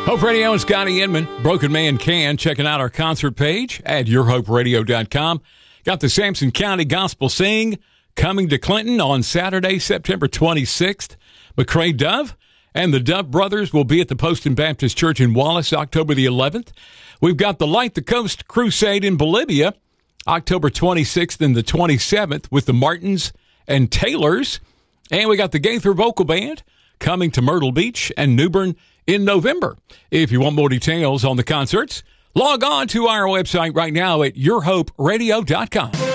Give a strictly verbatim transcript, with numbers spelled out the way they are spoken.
Hope Radio and Scotty Inman, Broken Man Can, checking out our concert page at your hope radio dot com. Got the Sampson County Gospel Sing coming to Clinton on Saturday, September twenty-sixth. McCrae Dove and the Dove Brothers will be at the Poston Baptist Church in Wallace, October the eleventh. We've got the Light the Coast Crusade in Bolivia, October twenty-sixth and the twenty-seventh with the Martins and Taylors. And we got the Gaither Vocal Band coming to Myrtle Beach and New Bern in November. If you want more details on the concerts, log on to our website right now at your hope radio dot com.